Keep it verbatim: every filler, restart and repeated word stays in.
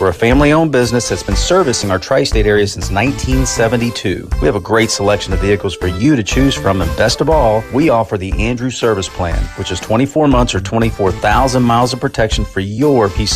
We're a family-owned business that's been servicing our tri-state area since nineteen seventy-two. We have a great selection of vehicles for you to choose from, and best of all, we offer the Andrew Service Plan, which is twenty-four months or twenty-four thousand miles of protection for your peace